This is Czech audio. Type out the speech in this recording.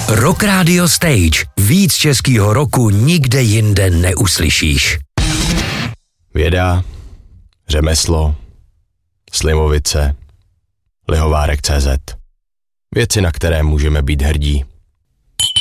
Rock Radio Stage. Víc českýho roku nikde jinde neuslyšíš. Věda, řemeslo, Slimovice, Lihovárek.cz. Věci, na které můžeme být hrdí.